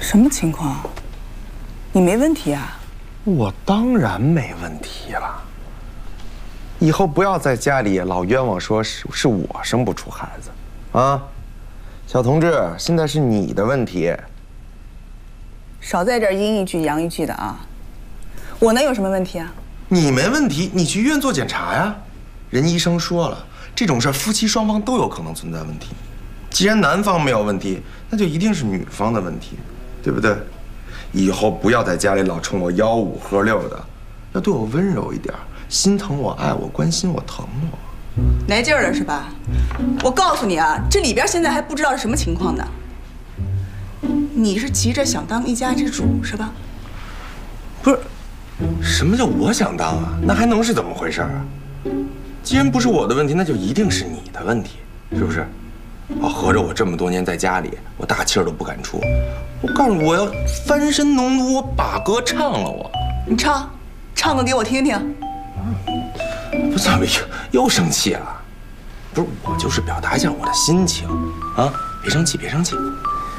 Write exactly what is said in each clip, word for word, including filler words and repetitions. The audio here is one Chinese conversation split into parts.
什么情况？你没问题啊？ 我当然没问题了。以后不要在家里老冤枉说是是我生不出孩子，啊，小同志，现在是你的问题。 少在这儿阴一句阳一句的啊！我能有什么问题啊？ 你没问题，你去医院做检查呀。人医生说了，这种事儿夫妻双方都有可能存在问题。既然男方没有问题，那就一定是女方的问题，对不对？以后不要在家里老冲我吆五喝六的，要对我温柔一点，心疼我、爱我、关心我、疼我。 来劲儿了是吧？我告诉你啊，这里边现在还不知道是什么情况呢。你是急着想当一家之主是吧？ 不是，什么叫我想当啊？那还能是怎么回事啊？既然不是我的问题，那就一定是你的问题，是不是？哦，合着我这么多年在家里，我大气儿都不敢出。我告诉你，我要翻身农奴，我把歌唱了我。 你唱，唱个给我听听。 不怎么又又生气了？不是，我就是表达一下我的心情啊！别生气，别生气。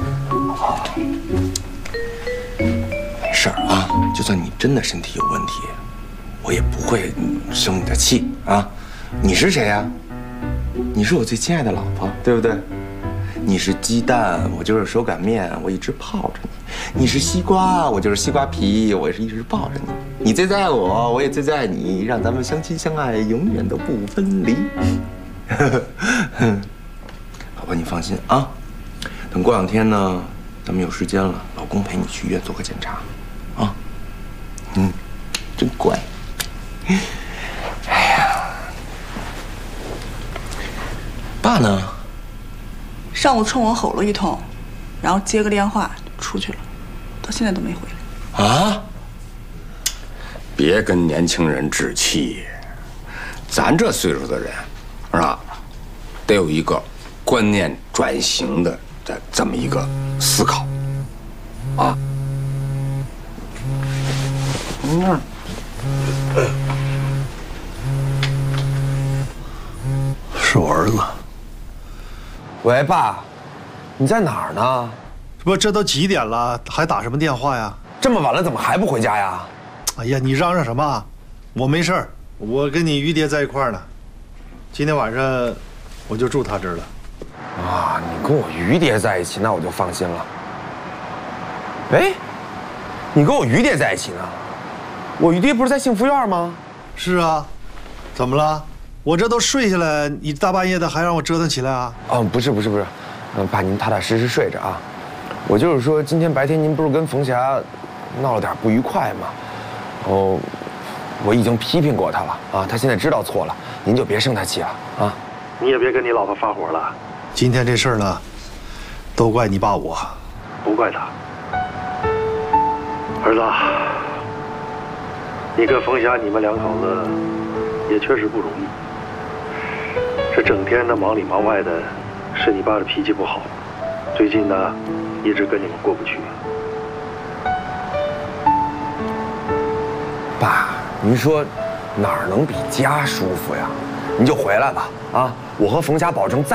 没事儿啊，就算你真的身体有问题，我也不会生你的气啊。你是谁呀？你是我最亲爱的老婆，对不对？你是鸡蛋，我就是手擀面，我一直泡着你；你是西瓜，我就是西瓜皮，我也是一直抱着你。你最在我，我也最在你，让咱们相亲相爱，永远都不分离。老婆，你放心啊，等过两天呢，咱们有时间了，老公陪你去医院做个检查，啊，嗯，真乖。哎呀，爸呢？ 上午冲我吼了一通，然后接个电话出去了，到现在都没回来。 啊！ 别跟年轻人置气，咱这岁数的人，是吧？得有一个观念转型的这这么一个思考，啊。嗯。 是我儿子。 喂，爸，你在哪儿呢？ 不，这都几点了，还打什么电话呀？ 这么晚了，怎么还不回家呀？ 哎呀，你嚷嚷什么？我没事儿，我跟你于爹在一块儿呢。今天晚上我就住他这儿了。 啊，你跟我于爹在一起，那我就放心了。哎，你跟我于爹在一起呢？我于爹不是在幸福院吗？ 是啊，怎么了？我这都睡下来，你大半夜的还让我折腾起来啊？ 哦，不是不是不是，嗯，爸您踏踏实实睡着啊。我就是说，今天白天您不是跟冯霞闹了点不愉快吗？哦，我已经批评过他了啊，他现在知道错了，您就别生他气了啊。 你也别跟你老婆发火了。今天这事儿呢，都怪你爸我，不怪他。儿子，你跟冯霞你们两口子也确实不容易。这整天的忙里忙外的，是你爸的脾气不好，最近呢，一直跟你们过不去。 爸，您说哪儿能比家舒服呀？您就回来吧，啊，我和冯霞保证再